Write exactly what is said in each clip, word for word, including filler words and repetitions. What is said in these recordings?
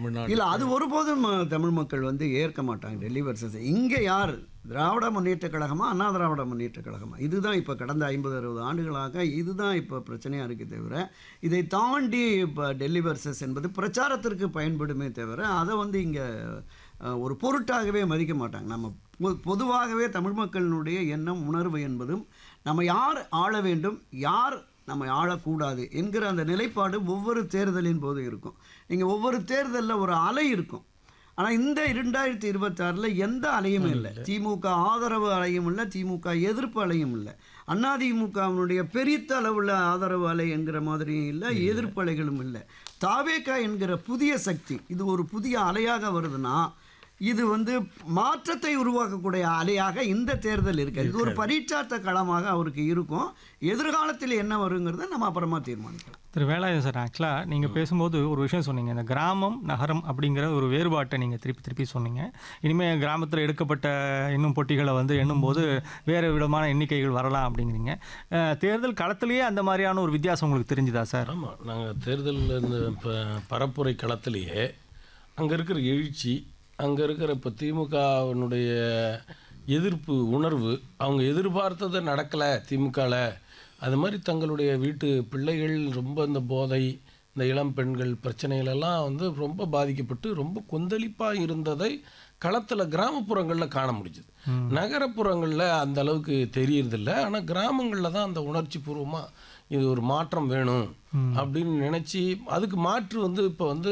தமிழ்நாடு இல்லை, அது ஒருபோதும் அஹ், தமிழ் மக்கள் வந்து ஏற்க மாட்டாங்க. டெல்லி வர்சஸ் இங்கே யார் திராவிட முன்னேற்ற கழகமா அண்ணா திராவிட முன்னேற்ற கழகமா, இதுதான் இப்போ கடந்த ஐம்பது அறுபது ஆண்டுகளாக இதுதான் இப்போ பிரச்சனையாக இருக்குது தவிர, இதை தாண்டி இப்போ டெல்லி வர்சஸ் என்பது பிரச்சாரத்திற்கு பயன்படுமே தவிர அதை வந்து இங்கே ஒரு பொருட்டாகவே மதிக்க மாட்டாங்க. நம்ம பொ- பொதுவாகவே தமிழ் மக்களினுடைய எண்ணம் உணர்வு என்பதும் நம்ம யார் ஆள வேண்டும், யார் நம்ம ஆளக்கூடாது என்கிற அந்த நிலைப்பாடு ஒவ்வொரு தேர்தலின் போது இருக்கும். நீங்கள் ஒவ்வொரு தேர்தலில் ஒரு அலை இருக்கும். ஆனால் இந்த இரண்டாயிரத்தி இருபத்தாறில் எந்த அலையும் இல்லை. திமுக ஆதரவு அலையும் இல்லை, திமுக எதிர்ப்பு அலையும் இல்லை, அதிமுகவினுடைய பெரித்த அளவுள்ள ஆதரவு அலை என்கிற மாதிரியும் இல்லை, எதிர்ப்பு அலைகளும் இல்லை. தாவேகா என்கிற புதிய சக்தி இது ஒரு புதிய அலையாக வருதுன்னா இது வந்து மாற்றத்தை உருவாக்கக்கூடிய அலையாக இந்த தேர்தல் இருக்கு. இது ஒரு பரீட்சார்த்த களமாக அவருக்கு இருக்கும். எதிர்காலத்தில் என்ன வருங்கிறத நம்ம அப்புறமா தீர்மானிக்கலாம். திரு வேலாயுதம் சார், ஆக்சுவலாக நீங்கள் பேசும்போது ஒரு விஷயம் சொன்னீங்க, இந்த கிராமம் நகரம் அப்படிங்கிற ஒரு வேறுபாட்டை நீங்கள் திருப்பி திருப்பி சொன்னீங்க. இனிமேல் கிராமத்தில் எடுக்கப்பட்ட இன்னும் பொட்டிகளை வந்து எண்ணும்போது வேறு விதமான எண்ணிக்கைகள் வரலாம் அப்படிங்கிறீங்க. அஹ், தேர்தல் களத்திலேயே அந்த மாதிரியான ஒரு வித்தியாசம் உங்களுக்கு தெரிஞ்சுதா சார்? ஆமாம், நாங்கள் தேர்தலில் இந்த இப்போ பரப்புரை களத்திலேயே அங்கே இருக்கிற எழுச்சி, அங்கே இருக்கிற இப்போ திமுகவினுடைய எதிர்ப்பு உணர்வு, அவங்க எதிர்பார்த்தது நடக்கலை திமுகவில், அது மாதிரி தங்களுடைய வீட்டு பிள்ளைகள் ரொம்ப இந்த போதை, இந்த இளம் பெண்கள் பிரச்சனைகளெல்லாம் வந்து ரொம்ப பாதிக்கப்பட்டு ரொம்ப கொந்தளிப்பாக இருந்ததை களத்தில் கிராமப்புறங்களில் காண முடிஞ்சுது. நகரப்புறங்களில் அந்த அளவுக்கு தெரியறதில்ல. ஆனால் கிராமங்களில் தான் அந்த உணர்ச்சி பூர்வமாக இது ஒரு மாற்றம் வேணும் அப்படின்னு நினச்சி அதுக்கு மாற்று வந்து இப்போ வந்து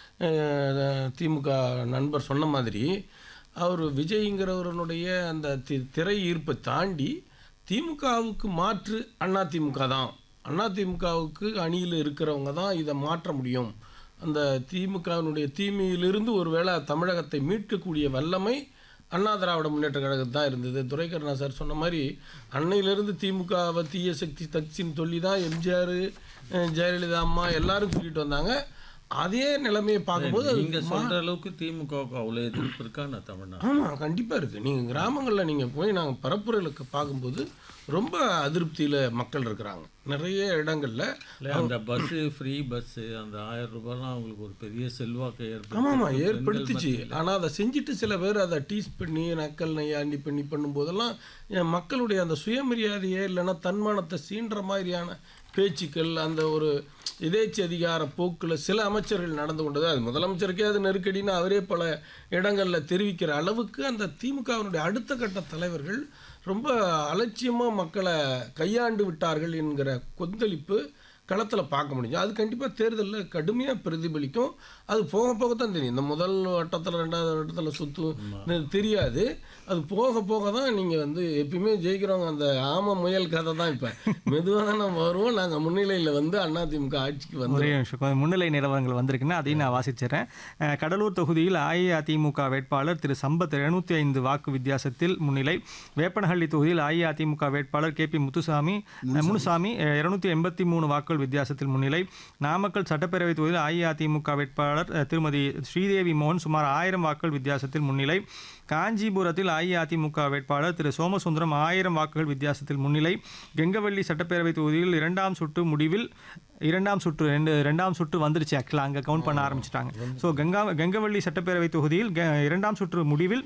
அஹ், திமுக நண்பர் சொன்ன மாதிரி அவர் விஜய்ங்கிறவருடைய அந்த தி திரை ஈர்ப்பை தாண்டி திமுகவுக்கு மாற்று அண்ணா திமுக தான், அண்ணா திமுகவுக்கு அணியில் இருக்கிறவங்க தான் இதை மாற்ற முடியும், அந்த திமுகவினுடைய தீமையிலிருந்து ஒருவேளை தமிழகத்தை மீட்கக்கூடிய வல்லமை அண்ணா திராவிட முன்னேற்ற கழகத்து தான் இருந்தது. துரைக்கருணா சார் சொன்ன மாதிரி அன்னையிலேருந்து திமுகவை தீய சக்தி தக்சின்னு சொல்லி தான் எம்ஜிஆர், ஜெயலலிதா அம்மா எல்லாரும் சொல்லிட்டு வந்தாங்க. அதே நிலைமையை பார்க்கும்போது நீங்க சொல்ற அளவுக்கு திமுகவுக்கு அவ்வளோ எதிர்ப்பு இருக்கா நான் தமிழ்நாடு? ஆமாம், கண்டிப்பாக இருக்குது. நீங்கள் கிராமங்களில் நீங்கள் போய் நாங்கள் பரப்புரைகளுக்கு பார்க்கும்போது ரொம்ப அதிருப்தியில் மக்கள் இருக்கிறாங்க நிறைய இடங்களில். இல்லை, அந்த பஸ்ஸு ஃப்ரீ பஸ்ஸு அந்த ஆயிரம் ரூபாய்லாம் அவங்களுக்கு ஒரு பெரிய செல்வாக்கை ஆமாம்மா ஏற்படுத்தி ஏற்படுத்திச்சு. ஆனால் அதை செஞ்சுட்டு சில பேர் அதை டீஸ் பண்ணி நக்கல் நையாண்டி பண்ணி பண்ணும்போதெல்லாம் என் மக்களுடைய அந்த சுயமரியாதையே இல்லைன்னா தன்மானத்தை சீன்ற மாதிரியான பேச்சுக்கள், அந்த ஒரு எதேச்சி அதிகார போக்கில் சில அமைச்சர்கள் நடந்து கொண்டது. அது முதலமைச்சருக்கே அது நெருக்கடின்னு அவரே பல இடங்களில் தெரிவிக்கிற அளவுக்கு அந்த திமுகவினுடைய அடுத்த கட்ட தலைவர்கள் ரொம்ப அலட்சியமாக மக்களை கையாண்டு விட்டார்கள் என்கிற கொந்தளிப்பு களத்தில் பார்க்க முடியும். அது கண்டிப்பாக தேர்தலில் கடுமையாக பிரதிபலிக்கும். அது போக போக தான் தெரியும். இந்த முதல் வட்டத்தில் ரெண்டாவது வட்டத்தில் சுற்றும் தெரியாது. அது போக போக தான் நீங்கள் வந்து எப்பயுமே ஜெயிக்கிறவங்க அந்த ஆம முயல் கதை தான். இப்போ மெதுவாக தான் நம்ம வருவோம். நாங்கள் முன்னிலையில் வந்து அதிமுக ஆட்சிக்கு வந்து ஒரே நிமிஷம், கொஞ்சம் முன்னிலை நிலவரங்கள் வந்திருக்குன்னா அதையும் நான் வாசிச்சிடுறேன். அஹ், கடலூர் தொகுதியில் அஇஅதிமுக வேட்பாளர் திரு சம்பத் எழுநூற்றி ஐந்து வாக்கு வித்தியாசத்தில் முன்னிலை. வேப்பனஹள்ளி தொகுதியில் அஇஅதிமுக வேட்பாளர் கே பி முத்துசாமி முனுசாமி இருநூத்தி எண்பத்தி மூணு வாக்குகள் வித்தியாசத்தில் முன்னிலை. நாமக்கல் சட்டப்பேரவை தொகுதியில் அஇஅதிமுக வேட்பாளர் அஹ், திருமதி ஸ்ரீதேவி மோகன் சுமார் ஆயிரம் வாக்குகள் வித்தியாசத்தில் முன்னிலை. காஞ்சிபுரத்தில் அஇஅதிமுக வேட்பாளர் திரு சோமசுந்தரம் ஆயிரம் வாக்குகள் வித்தியாசத்தில் முன்னிலை. கெங்கவள்ளி சட்டப்பேரவை தொகுதியில் இரண்டாம் சுற்று முடிவில் இரண்டாம் சுற்று ரெண்டு ரெண்டாம் சுற்று வந்துருச்சு. ஆக்சுவலாக அங்கே கவுண்ட் பண்ண ஆரம்பிச்சிட்டாங்க. ஸோ கங்கா கெங்கவள்ளி சட்டப்பேரவை தொகுதியில் கெ- இரண்டாம் சுற்று முடிவில்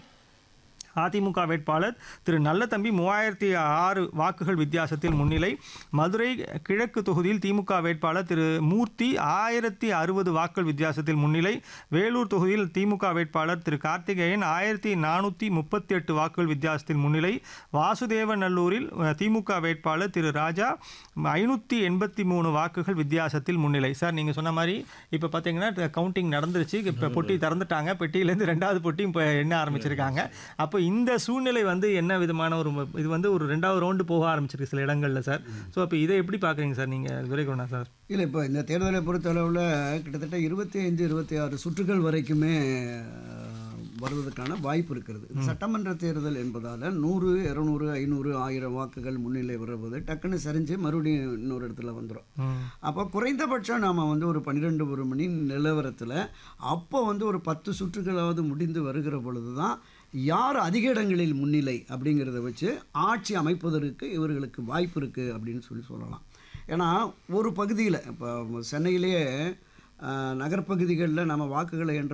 அதிமுக வேட்பாளர் திரு நல்லதம்பி மூவாயிரத்தி ஆறு வாக்குகள் வித்தியாசத்தில் முன்னிலை. மதுரை கிழக்கு தொகுதியில் திமுக வேட்பாளர் திரு மூர்த்தி ஆயிரத்தி அறுபது வாக்குகள் வித்தியாசத்தில் முன்னிலை. வேலூர் தொகுதியில் திமுக வேட்பாளர் திரு கார்த்திகேயன் ஆயிரத்தி நானூற்றி முப்பத்தி எட்டு வாக்குகள் வித்தியாசத்தில் முன்னிலை. வாசுதேவநல்லூரில் அஹ், திமுக வேட்பாளர் திரு ராஜா ஐநூற்றி எண்பத்தி மூணு வாக்குகள் வித்தியாசத்தில் முன்னிலை. சார், நீங்கள் சொன்ன மாதிரி இப்போ பார்த்தீங்கன்னா கவுண்டிங் நடந்துருச்சு. இப்போ பொட்டி திறந்துட்டாங்க. பெட்டியிலேருந்து ரெண்டாவது பொட்டி இப்போ எண்ண ஆரம்பிச்சிருக்காங்க. அப்போ இந்த சூழ்நிலை வந்து என்ன விதமான ஒரு இது வந்து ஒரு ரெண்டாவது ரவுண்டு போக ஆரம்பிச்சிருக்கு சில இடங்களில் சார். ஸோ அப்போ இதை எப்படி பார்க்குறீங்க சார் நீங்கள், துரைக்கண்ணா சார்? இல்லை, இப்போ இந்த தேர்தலை பொறுத்தளவில் கிட்டத்தட்ட இருபத்தி ஐந்து இருபத்தி ஆறு சுற்றுகள் வரைக்குமே அஹ், வருவதற்கான வாய்ப்பு இருக்கிறது. இது சட்டமன்ற தேர்தல் என்பதால் நூறு இரநூறு ஐநூறு ஆயிரம் வாக்குகள் முன்னிலை வருவது டக்குன்னு சரிஞ்சு மறுபடியும் இன்னொரு இடத்துல வந்துடும். அப்போ குறைந்தபட்சம் நாம் வந்து ஒரு பன்னிரெண்டு ஒரு மணி நிலவரத்தில் அப்போ வந்து ஒரு பத்து சுற்றுகளாவது முடிந்து வருகிற பொழுது தான் யார் அதிக இடங்களில் முன்னிலை அப்படிங்கிறத வச்சு ஆட்சி அமைப்பதற்கு இவர்களுக்கு வாய்ப்பு இருக்குது அப்படின்னு சொல்லி சொல்லலாம். ஏன்னா ஒரு பகுதியில் இப்போ சென்னையிலேயே நகர்ப்பகுதிகளில் நம்ம வாக்குகளை என்ற